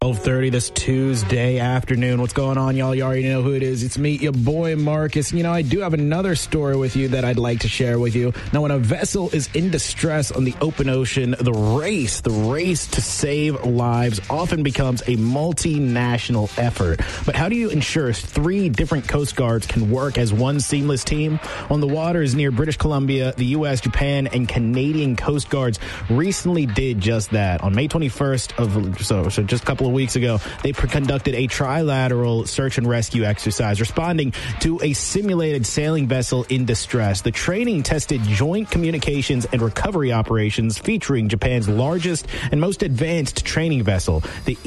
12:30 this Tuesday afternoon. What's going on, y'all? You already know who it is. It's me, your boy Marcus. You know, I do have another story with you that I'd like to share with you. Now, when a vessel is in distress on the open ocean, the race to save lives often becomes a multinational effort. But how do you ensure 3 different Coast Guards can work as one seamless team? On the waters near British Columbia, the U.S., Japan, and Canadian Coast Guards recently did just that. On May 21st, so just a couple of weeks ago, they conducted a trilateral search and rescue exercise, responding to a simulated sailing vessel in distress. The training tested joint communications and recovery operations featuring Japan's largest and most advanced training vessel, the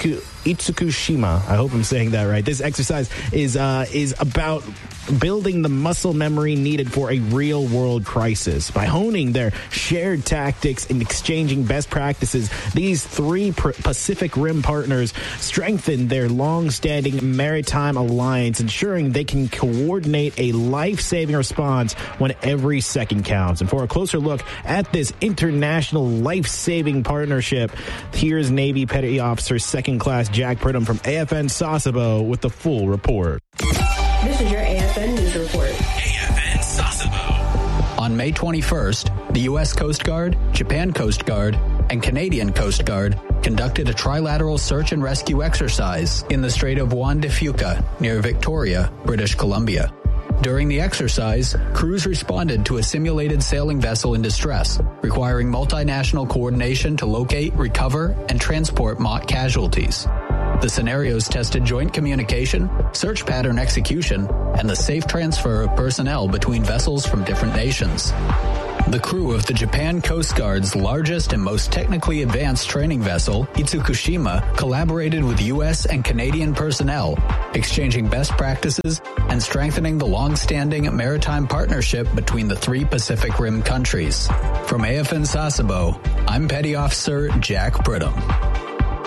Itsukushima. I hope I'm saying that right. This exercise is about building the muscle memory needed for a real-world crisis. By honing their shared tactics and exchanging best practices, these 3 Pacific Rim partners strengthen their long-standing maritime alliance, ensuring they can coordinate a life-saving response when every second counts. And for a closer look at this international life-saving partnership, here's Navy Petty Officer 2nd Class Jack Pridham from AFN Sasebo with the full report. This is your AFN News Report. AFN Sasebo. On May 21st, the U.S. Coast Guard, Japan Coast Guard, and Canadian Coast Guard conducted a trilateral search and rescue exercise in the Strait of Juan de Fuca near Victoria, British Columbia. During the exercise, crews responded to a simulated sailing vessel in distress, requiring multinational coordination to locate, recover, and transport mock casualties. The scenarios tested joint communication, search pattern execution, and the safe transfer of personnel between vessels from different nations. The crew of the Japan Coast Guard's largest and most technically advanced training vessel, Itsukushima, collaborated with U.S. and Canadian personnel, exchanging best practices and strengthening the long-standing maritime partnership between the 3 Pacific Rim countries. From AFN Sasebo, I'm Petty Officer Jack Pridham.